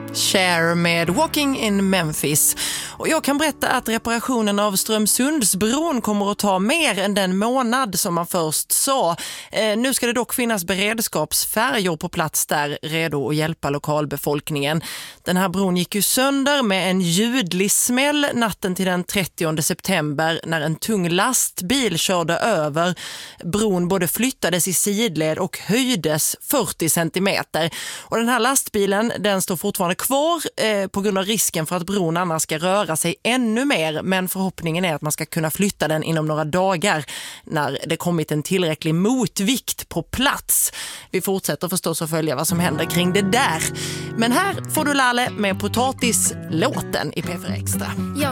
Cher med Walking in Memphis. Och jag kan berätta att reparationen av Strömsundsbron kommer att ta mer än den månad som man först sa. Nu ska det dock finnas beredskapsfärjor på plats där redo att hjälpa lokalbefolkningen. Den här bron gick ju sönder med en ljudlig smäll natten till den 30 september när en tung lastbil körde över. Bron både flyttades i sidled och höjdes 40 centimeter. Och den här lastbilen, den står fortfarande kvar på grund av risken för att bron annars ska röra sig ännu mer, men förhoppningen är att man ska kunna flytta den inom några dagar när det kommit en tillräcklig motvikt på plats. Vi fortsätter förstås att följa vad som händer kring det där. Men här får du Lalle med potatislåten i P4 Extra.